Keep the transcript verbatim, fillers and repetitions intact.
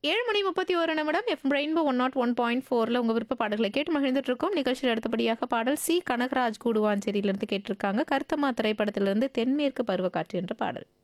ஏழு மணி முப்பத்தி ஒரு நிமிடம் FM rainbow one not one point ஃபோரில் உங்கள் விருப்ப பாடல்களை கேட்டு மகிழ்ந்துட்டு இருக்கோம். நிகழ்ச்சியில் அடுத்தபடியாக பாடல் சி கனகராஜ் கூடுவாஞ்சேரியிலிருந்து கேட்டிருக்காங்க. கருத்தம்மா திரைப்படத்திலிருந்து தென்மேற்கு பருவக்காற்று என்ற பாடல்.